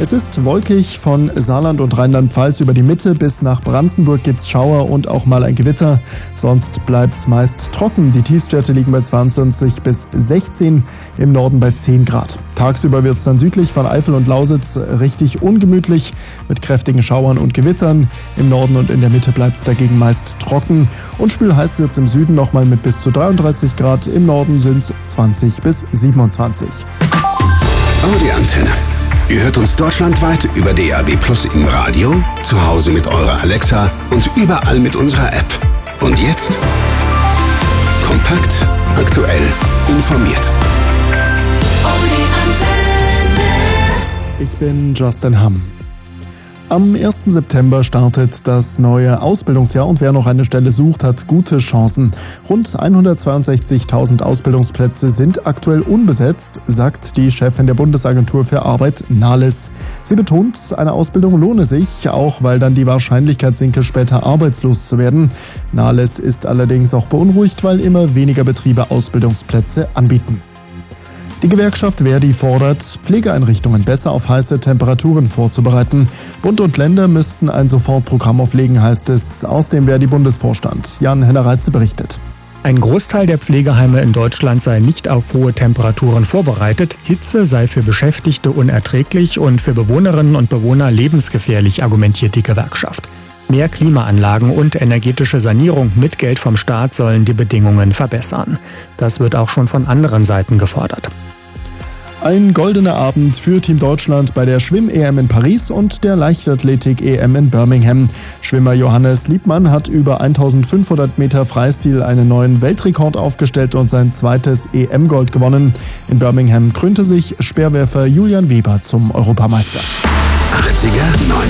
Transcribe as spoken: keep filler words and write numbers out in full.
Es ist wolkig, von Saarland und Rheinland-Pfalz über die Mitte bis nach Brandenburg gibt's Schauer und auch mal ein Gewitter. Sonst bleibt's meist trocken. Die Tiefstwerte liegen bei zweiundzwanzig bis sechzehn, im Norden bei zehn Grad. Tagsüber wird's dann südlich von Eifel und Lausitz richtig ungemütlich mit kräftigen Schauern und Gewittern. Im Norden und in der Mitte bleibt's dagegen meist trocken. Und schwül-heiß wird's im Süden nochmal mit bis zu dreiunddreißig Grad. Im Norden sind's zwanzig bis siebenundzwanzig. Audi Antenne. Ihr hört uns deutschlandweit über D A B Plus im Radio, zu Hause mit eurer Alexa und überall mit unserer App. Und jetzt kompakt, aktuell, informiert. Audi Antenne. Ich bin Justin Hamm. Am ersten September startet das neue Ausbildungsjahr und wer noch eine Stelle sucht, hat gute Chancen. Rund hundertzweiundsechzigtausend Ausbildungsplätze sind aktuell unbesetzt, sagt die Chefin der Bundesagentur für Arbeit, Nahles. Sie betont, eine Ausbildung lohne sich, auch weil dann die Wahrscheinlichkeit sinke, später arbeitslos zu werden. Nahles ist allerdings auch beunruhigt, weil immer weniger Betriebe Ausbildungsplätze anbieten. Die Gewerkschaft Verdi fordert, Pflegeeinrichtungen besser auf heiße Temperaturen vorzubereiten. Bund und Länder müssten ein Sofortprogramm auflegen, heißt es aus dem Verdi-Bundesvorstand. Jan Henner-Reitze berichtet. Ein Großteil der Pflegeheime in Deutschland sei nicht auf hohe Temperaturen vorbereitet. Hitze sei für Beschäftigte unerträglich und für Bewohnerinnen und Bewohner lebensgefährlich, argumentiert die Gewerkschaft. Mehr Klimaanlagen und energetische Sanierung mit Geld vom Staat sollen die Bedingungen verbessern. Das wird auch schon von anderen Seiten gefordert. Ein goldener Abend für Team Deutschland bei der Schwimm-E M in Paris und der Leichtathletik-E M in Birmingham. Schwimmer Johannes Liebmann hat über eintausendfünfhundert Meter Freistil einen neuen Weltrekord aufgestellt und sein zweites E M-Gold gewonnen. In Birmingham krönte sich Speerwerfer Julian Weber zum Europameister. achtziger, neunziger